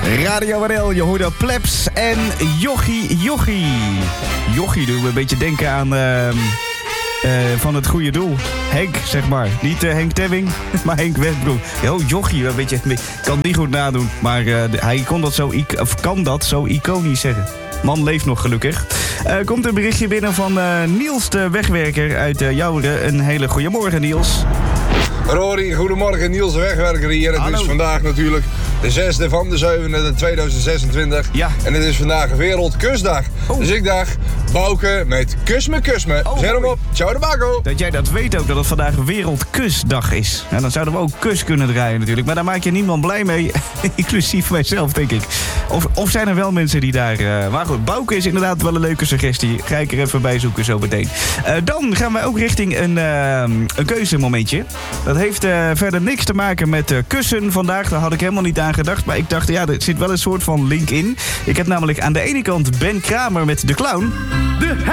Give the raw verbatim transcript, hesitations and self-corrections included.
Radio Waddel, je hoorde Plebs en Jochie Jochie. Jochie doet me een beetje denken aan uh, uh, van het goede doel. Henk, zeg maar. Niet uh, Henk Tebbing, maar Henk Westbroek. Oh, Jochie, een beetje, ik kan het niet goed nadoen. Maar uh, hij kon dat zo, of kan dat zo iconisch zeggen. Man leeft nog gelukkig. Uh, komt een berichtje binnen van uh, Niels de Wegwerker uit uh, Jouweren. Een hele goede morgen, Niels. Rory, goedemorgen, Niels de Wegwerker hier. Het Hallo. is vandaag natuurlijk de zesde van de zevende tweeduizend zesentwintig. Ja. En het is vandaag Wereldkusdag. Oh. Dus ik dacht, Bouke met kus me, kus me. Oh, Zet hem mooi. op, ciao de bako. Dat jij dat weet ook, dat het vandaag Wereldkusdag is. Ja, dan zouden we ook kus kunnen draaien natuurlijk. Maar daar maak je niemand blij mee, inclusief mijzelf, denk ik. Of, of zijn er wel mensen die daar... Uh, maar goed, Bouke is inderdaad wel een leuke suggestie. Ga ik er even bij zoeken zo meteen. Uh, dan gaan we ook richting een, uh, een keuzemomentje. Dat heeft uh, verder niks te maken met uh, kussen vandaag. Daar had ik helemaal niet aan gedacht. Maar ik dacht, ja, er zit wel een soort van link in. Ik heb namelijk aan de ene kant Ben Kramer met De Clown. De